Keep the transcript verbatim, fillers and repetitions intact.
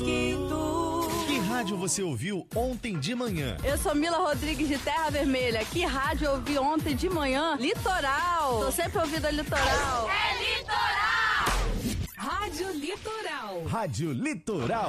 Mosquito. Que rádio você ouviu ontem de manhã? Eu sou Mila Rodrigues de Terra Vermelha. Que rádio eu ouvi ontem de manhã? Litoral. Tô sempre ouvindo a Litoral. É Litoral. Rádio Litoral. Rádio Litoral.